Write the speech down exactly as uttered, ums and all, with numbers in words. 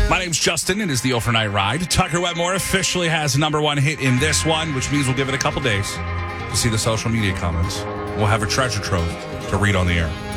My name's Justin. It is the Overnight Ride. Tucker Wetmore officially has number one hit in this one, which means we'll give it a couple days to see the social media comments. We'll have a treasure trove to read on the air.